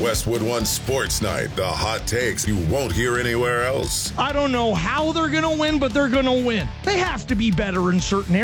Westwood One Sports Night. The hot takes you won't hear anywhere else. I don't know how they're going to win, but they're going to win. They have to be better in certain areas.